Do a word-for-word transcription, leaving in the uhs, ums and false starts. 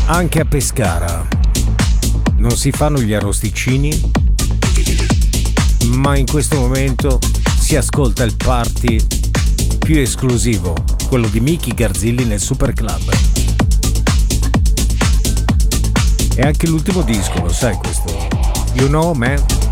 Anche a Pescara non si fanno gli arrosticini, ma in questo momento si ascolta il party più esclusivo, quello di Miki Garzilli nel Super Club. E anche l'ultimo disco, lo sai questo? You Know Man?